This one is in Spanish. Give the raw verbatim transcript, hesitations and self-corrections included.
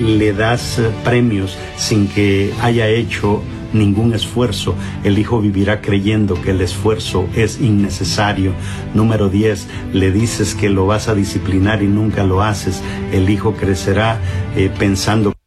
le das premios sin que haya hecho ningún esfuerzo, el hijo vivirá creyendo que el esfuerzo es innecesario. Número diez, le dices que lo vas a disciplinar y nunca lo haces, el hijo crecerá eh, pensando